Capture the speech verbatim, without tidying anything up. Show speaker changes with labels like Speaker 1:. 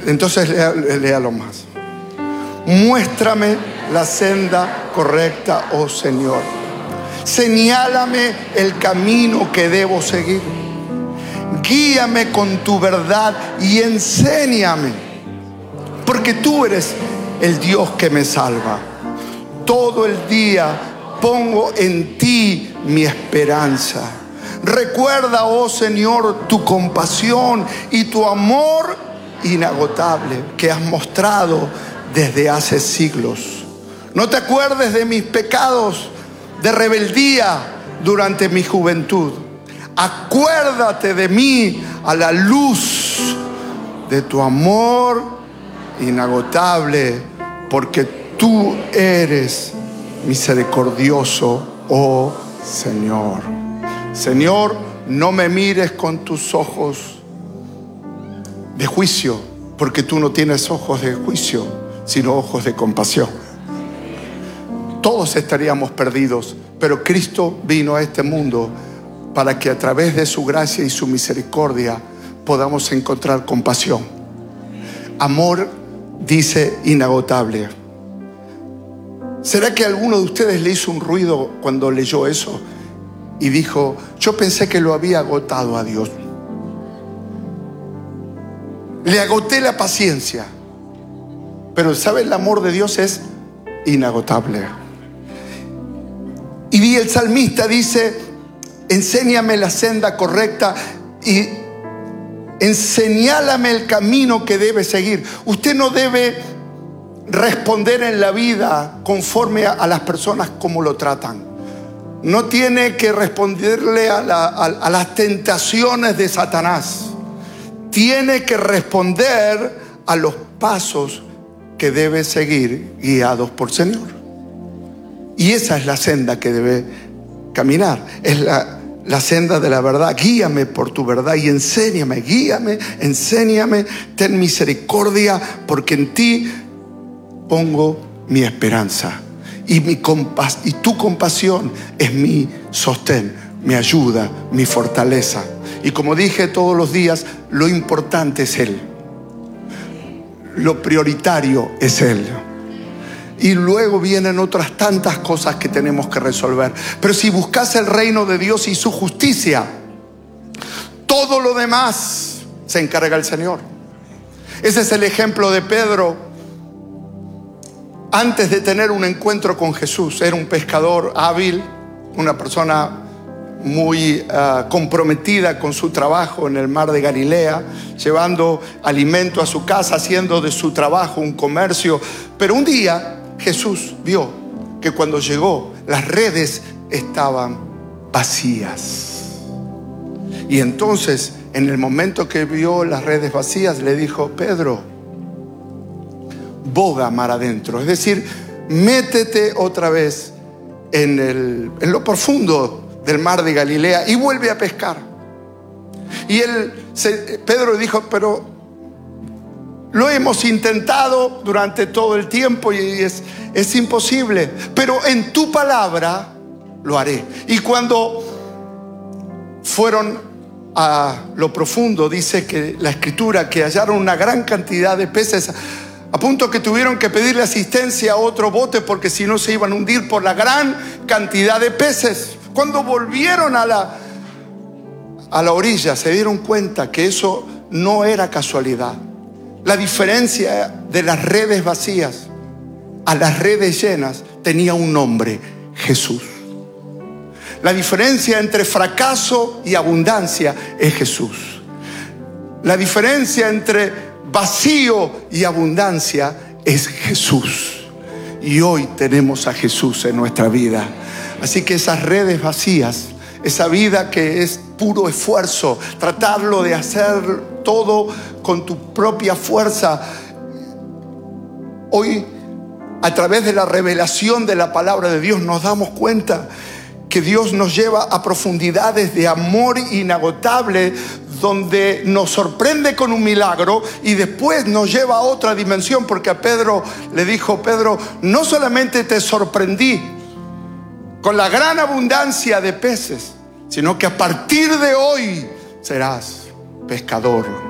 Speaker 1: Entonces léalo más. Muéstrame la senda correcta, oh Señor. Señálame el camino que debo seguir. Guíame con tu verdad y enséñame, porque tú eres el Dios que me salva. Todo el día pongo en ti mi esperanza. Recuerda, oh Señor, tu compasión y tu amor inagotable que has mostrado desde hace siglos. No te acuerdes de mis pecados de rebeldía durante mi juventud. Acuérdate de mí a la luz de tu amor inagotable, porque tú eres misericordioso, oh Señor. Señor, no me mires con tus ojos de juicio, porque tú no tienes ojos de juicio, sino ojos de compasión. Todos estaríamos perdidos, pero Cristo vino a este mundo para que a través de su gracia y su misericordia podamos encontrar compasión. Amor, dice, inagotable. ¿Será que alguno de ustedes le hizo un ruido cuando leyó eso y dijo: yo pensé que lo había agotado a Dios? Le agoté la paciencia. Pero ¿sabe? El amor de Dios es inagotable. Y el salmista dice: enséñame la senda correcta y enseñálame el camino que debe seguir. Usted no debe responder en la vida conforme a, a las personas como lo tratan. No tiene que responderle a, la, a, a las tentaciones de Satanás. Tiene que responder a los pasos que debe seguir guiados por Señor. Y esa es la senda que debe caminar. Es la, la senda de la verdad. Guíame por tu verdad y enséñame. Guíame, enséñame. Ten misericordia, porque en ti pongo mi esperanza. Y, mi compas y tu compasión es mi sostén, mi ayuda, mi fortaleza. Y como dije todos los días, lo importante es Él. Lo prioritario es Él. Y luego vienen otras tantas cosas que tenemos que resolver. Pero si buscas el reino de Dios y su justicia, todo lo demás se encarga el Señor. Ese es el ejemplo de Pedro. Antes de tener un encuentro con Jesús, era un pescador hábil, una persona muy uh, comprometida con su trabajo en el mar de Galilea, llevando alimento a su casa, haciendo de su trabajo un comercio. Pero un día Jesús vio que cuando llegó las redes estaban vacías. Y entonces, en el momento que vio las redes vacías, le dijo: Pedro, boga mar adentro. Es decir, métete otra vez en, el, en lo profundo del mar de Galilea y vuelve a pescar. Y él, se, Pedro dijo: pero lo hemos intentado durante todo el tiempo y es, es imposible, pero en tu palabra lo haré. Y cuando fueron a lo profundo, dice que la escritura que hallaron una gran cantidad de peces, a punto que tuvieron que pedirle asistencia a otro bote, porque si no se iban a hundir por la gran cantidad de peces. Cuando volvieron a la, a la orilla, se dieron cuenta que eso no era casualidad. La diferencia de las redes vacías a las redes llenas tenía un nombre: Jesús. La diferencia entre fracaso y abundancia es Jesús. La diferencia entre vacío y abundancia es Jesús. Y hoy tenemos a Jesús en nuestra vida. Así que esas redes vacías, esa vida que es puro esfuerzo, tratarlo de hacer todo con tu propia fuerza, hoy a través de la revelación de la palabra de Dios nos damos cuenta que Dios nos lleva a profundidades de amor inagotable, donde nos sorprende con un milagro y después nos lleva a otra dimensión, porque a Pedro le dijo: Pedro, no solamente te sorprendí con la gran abundancia de peces, sino que a partir de hoy serás pescador